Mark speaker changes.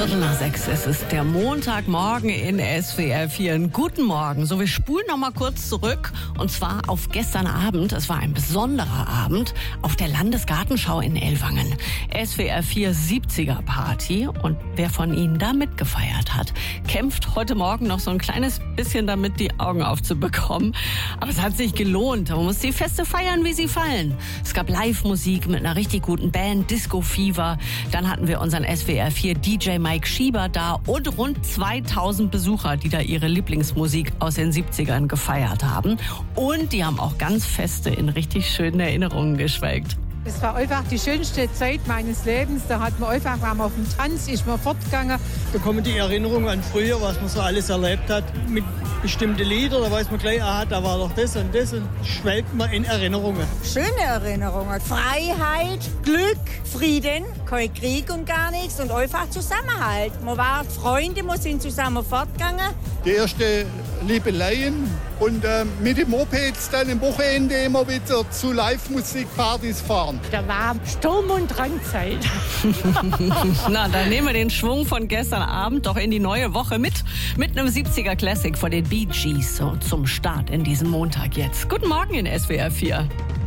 Speaker 1: 5:15 ist es, der Montagmorgen in SWR 4. Guten Morgen. So, wir spulen noch mal kurz zurück und zwar auf gestern Abend. Es war ein besonderer Abend auf der Landesgartenschau in Ellwangen. SWR 4 70er Party und wer von Ihnen da mitgefeiert hat, kämpft heute Morgen noch so ein kleines bisschen damit, die Augen aufzubekommen. Aber es hat sich gelohnt. Man muss die Feste feiern, wie sie fallen. Es gab Live-Musik mit einer richtig guten Band, Disco Fever. Dann hatten wir unseren SWR 4 DJ Mike Schieber da und rund 2000 Besucher, die da ihre Lieblingsmusik aus den 70ern gefeiert haben. Und die haben auch ganz Feste in richtig schönen Erinnerungen geschwelgt.
Speaker 2: Es war einfach die schönste Zeit meines Lebens. Da hat man einfach, war man auf dem Tanz, ist man fortgegangen.
Speaker 3: Da kommen die Erinnerungen an früher, was man so alles erlebt hat, mit bestimmten Liedern. Da weiß man gleich, da war doch das und schwelgt man in Erinnerungen.
Speaker 4: Schöne Erinnerungen. Freiheit, Glück, Frieden, kein Krieg und gar nichts und einfach Zusammenhalt. Man war Freunde, wir sind zusammen fortgegangen.
Speaker 5: Die erste Liebeleien und mit dem Mopeds dann am Wochenende immer wieder zu Live-Musikpartys fahren.
Speaker 2: Da war Sturm- und Drangzeit.
Speaker 1: Na, dann nehmen wir den Schwung von gestern Abend doch in die neue Woche mit einem 70er Classic von den Bee Gees so zum Start in diesem Montag jetzt. Guten Morgen in SWR 4.